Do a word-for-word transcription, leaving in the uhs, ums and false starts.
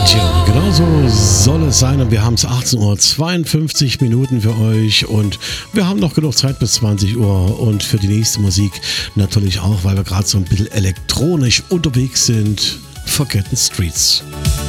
Tja, genau so soll es sein und wir haben es achtzehn Uhr zweiundfünfzig Minuten für euch und wir haben noch genug Zeit bis zwanzig Uhr und für die nächste Musik natürlich auch, weil wir gerade so ein bisschen elektronisch unterwegs sind. Forgotten Streets.